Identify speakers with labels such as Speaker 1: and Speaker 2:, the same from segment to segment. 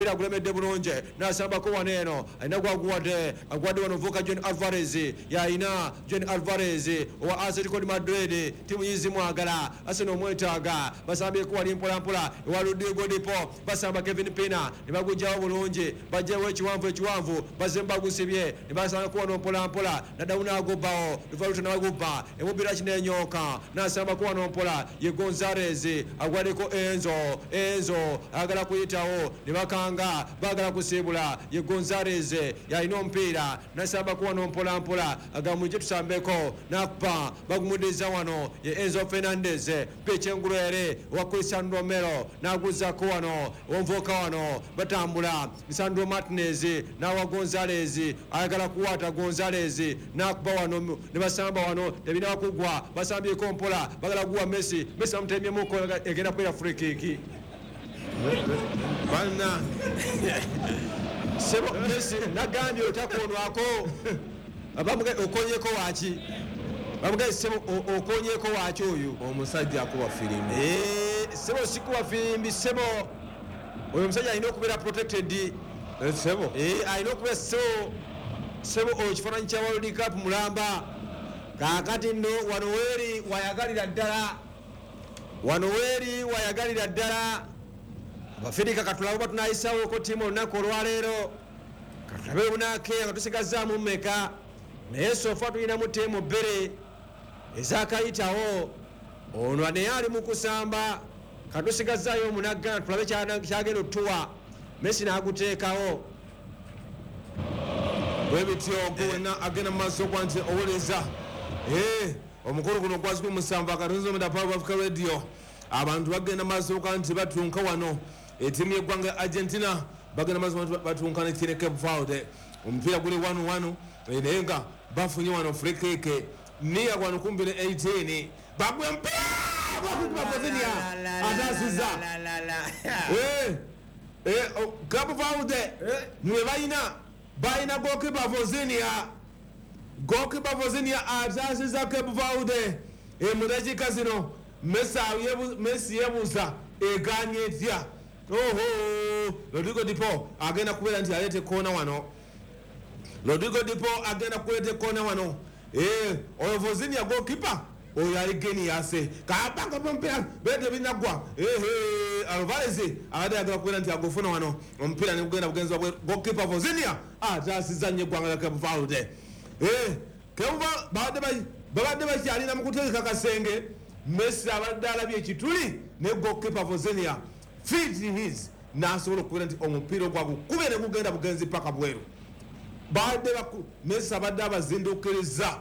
Speaker 1: ila gulemedde bulunje nasambako waneno alina gwaguwadde agwadde wano Vuka John Alvarez yaina John Alvarez owa Atletico de Madrid timu yizi mwagala Arsenal mwetaaga basambeko wali mpolampola ewa Rodrigo Dipo basamba Kevin Pina ne bagujjawo bulungi bajjewo ekiwanvu bazemba gusibye ne basambako wano mpolampola nadawuna agobbawo Luvaluta nabagubba emubira kinenyoka nasambako wano mpola ye Gonzalez agwaddeko Enzo agala kuyitawo ne bakanga bagala kusibula ye Gonzalez yalina omupiira nasamba kuwano mpolampola agamuje tusambeko nakupa bagumudeza wano ye Enzo Fernandez pekyengulwere wa Cristiano Romero naguzako wano onvoka wano batambula Lisandro Martinez nawa Gonzalez ayagala kuwata Gonzalez nakuba wano ne basamba wano tebina kugwa basambyeko mpola bagala kuwa Messi amutemyemuko egenda kwera free kick
Speaker 2: bana
Speaker 1: sebo Messi nagambye otakonwako abamuge okonyeko waki bamuge sebo okonyeko waki oyo
Speaker 2: omusajja akuba filimbi
Speaker 1: sebo sikuwa filimbi sebo oyo musajja alina okubeera protected
Speaker 2: sebo
Speaker 1: alina okubeera sebo ekifaananyi kya World Cup mulamba kaakati nno wano weeri wayagalira ddala abafirika katulabo batunayisawo ko timu olunaku olwaleero katulabe bunakeya nga tusigazaamu mmeka naye sofa tulinamu timu bbere ezakayitawo ono naye ali mu kusamba katusigazaayo omunagana tulabe kyagenda otuwa Messi n'aguteekawo
Speaker 2: bwebityo gwena agenda mu maaso kwa nti owuleza omukolo guno gwazikwe musanvu akatonzi omeda Power Africa Radio abantu bagenda maaso kwa nti batunka wano etimu y'eggwanga Argentina bagenda maaso batunka ne Cape Verde omupiira guli 1-1 naye nga bafunye wano free kick niya wano kumbi ne 18 bagwe mpira bakuzinya atasiza Cape Verde niwe bayina goalkeeper Vozinia atasiza Cape Verde mu dakika zino Messi yebuuza eganye etya Rodrigo Dipo agenda kubeera nti aleete koona wano oyo Vozinia goalkeeper oyo ali genius kabanga mpira bende binagwa Alvarez abadde agenda kubeera nti agufuna wano omupiira ne gugenda bugenzi bwa goalkeeper Vozinia atasiza nnyo eggwanga lya Cape Verde babadde bakyalina mu kutegeka kasenge Messi abadde alabye ekituli ne goalkeeper Vozinia feet his n'asobola okubeera nti omupiira ogwagukube ne gugenda bugenzi paka bweru Messi abadde abazindukiriza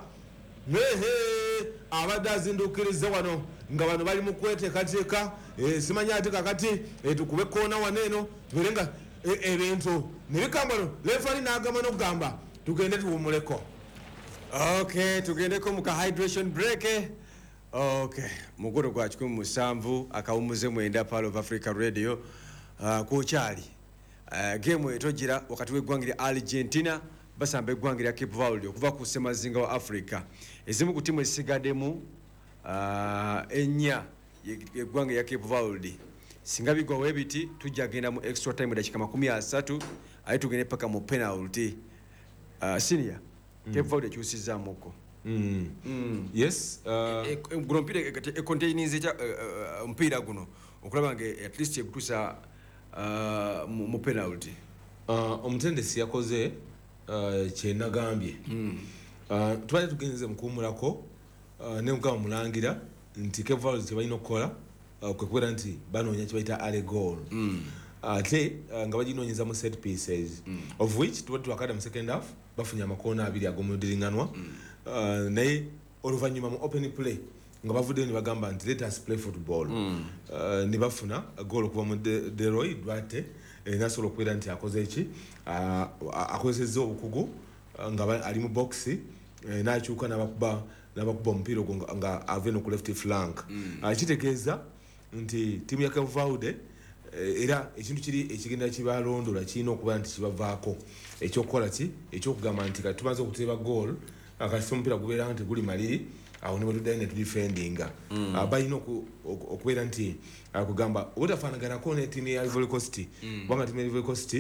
Speaker 2: abadde azindukiriza wano nga bano bali mu kweteekateeka simanya ate kakati tukube koona wano eno tubere nga ebintu ne bikamba no lefali n'agamba n'okugamba tugende tuwumuleko.
Speaker 1: Okay, tugendeko mu hydration break. Okay, mugoro gwa 17 akawumuze mwenda Power of Africa Radio kuchali game etogira wakati w'eggwanga Argentina basamba eggwanga lya Cape Verde okuva ku semazinga wa Africa ezimu ku timu esigademu enya eggwanga ya Cape Verde singa bigwa webiti tujja genda mu extra time dakika 30 ayi tugende paka mu penalty senior Cape Verde kyusizamuko
Speaker 2: yes
Speaker 1: guno mpira contains mpira guno okulaba nge at least ekutusa mu penalty
Speaker 2: omutendesi yakoze kyenagambye twali tugenze mukuumulako ne mukama mulangira nti Cape Verde tebalina okukola kwekubeera nti banoonya kyebayita ale goal ate nga baginoonyeza mu set pieces of which tuba twakada mu second half bafunye amakoona abiri ag'omudiringanwa naye oluvannyuma mu open play nga bavuddeyo ne bagamba nti let us play football ne bafuna goal okuva mu Deroy Duarte nasobola okubeera nti akoze eki akozesezza obukugu nga ali mu boxi n'akyuka n'abakuba omupiira ogwo nga ave no ku left flank kitegeeza nti tiimu ya Cape Verde era ekintu kiri ekigenda kibalondola kirina okuba nti kibavaako ekyokukola ki ekyokugamba nti kati tumaze okuteeba goal akasi omupiira gubeera nti guli maliri awo ne bwe tuddayo ne tudifendinga balina okubeera nti kugamba obutafaanaganako ne ttiimu ya Ivory Coast kubanga ttiimu ya Ivory Coast